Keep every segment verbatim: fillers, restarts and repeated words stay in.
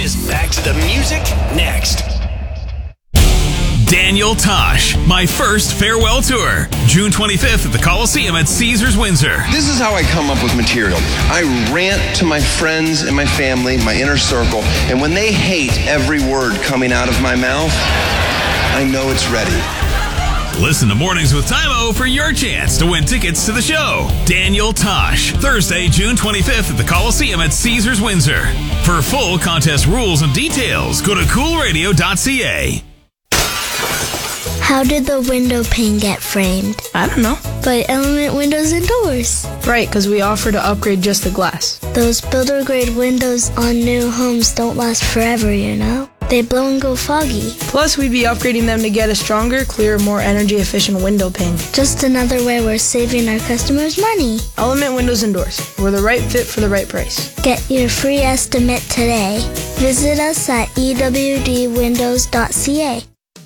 is back to the music next. Daniel Tosh, My First Farewell Tour, June twenty-fifth at the Coliseum at Caesars Windsor. This is how I come up with material. I rant to my friends and my family, my inner circle, and when they hate every word coming out of my mouth, I know it's ready. Listen to Mornings with Tymo for your chance to win tickets to the show. Daniel Tosh, Thursday, June twenty-fifth at the Coliseum at Caesars Windsor. For full contest rules and details, go to cool radio dot c a. How did the window pane get framed? I don't know. By Element Windows and Doors. Right, because we offer to upgrade just the glass. Those builder-grade windows on new homes don't last forever, you know? They blow and go foggy. Plus, we'd be upgrading them to get a stronger, clearer, more energy-efficient window pane. Just another way we're saving our customers money. Element Windows and Doors. We're the right fit for the right price. Get your free estimate today. Visit us at e w d windows dot c a.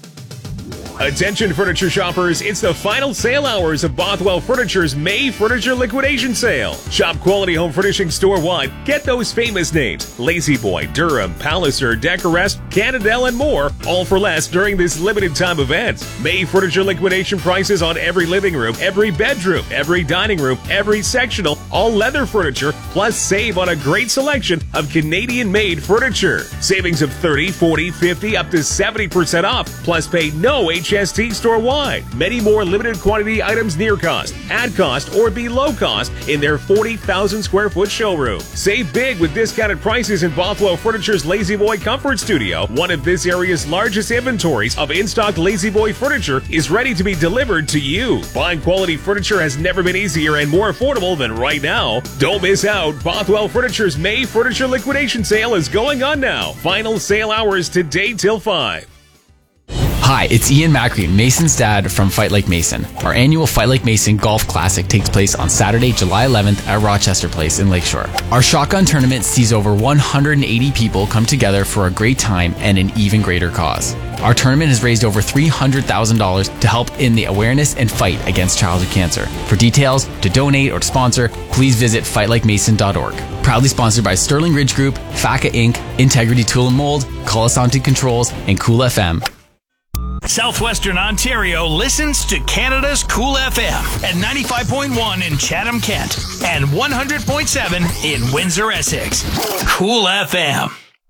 Attention furniture shoppers, it's the final sale hours of Bothwell Furniture's May Furniture Liquidation Sale. Shop quality home furnishing store-wide. Get those famous names, La-Z-Boy, Durham, Palliser, Decorest, Cannondale, and more, all for less during this limited time event. May Furniture Liquidation prices on every living room, every bedroom, every dining room, every sectional, all leather furniture, plus save on a great selection of Canadian-made furniture. Savings of thirty, forty, fifty, up to seventy percent off, plus pay no H S T store-wide. Many more limited quantity items near cost, at cost, or below cost in their forty thousand square foot showroom. Save big with discounted prices in Bothwell Furniture's La-Z-Boy Comfort Studio. One of this area's largest inventories of in-stock La-Z-Boy furniture is ready to be delivered to you. Buying quality furniture has never been easier and more affordable than right now. Don't miss out. Bothwell Furniture's May Furniture Liquidation Sale is going on now. Final sale hours today till five. Hi, it's Ian Macri, Mason's dad from Fight Like Mason. Our annual Fight Like Mason Golf Classic takes place on Saturday, July eleventh at Rochester Place in Lakeshore. Our shotgun tournament sees over one hundred eighty people come together for a great time and an even greater cause. Our tournament has raised over three hundred thousand dollars to help in the awareness and fight against childhood cancer. For details, to donate or to sponsor, please visit fight like mason dot org. Proudly sponsored by Sterling Ridge Group, FACA Incorporated, Integrity Tool and Mold, Colasanti Controls, and Cool F M. Southwestern Ontario listens to Canada's Cool F M at ninety-five point one in Chatham, Kent, and one hundred point seven in Windsor, Essex. Cool F M.